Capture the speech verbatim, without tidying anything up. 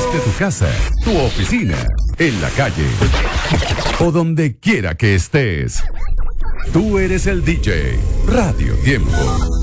Desde tu casa, tu oficina, en la calle o donde quiera que estés. Tú eres el D J. Radio Tiempo.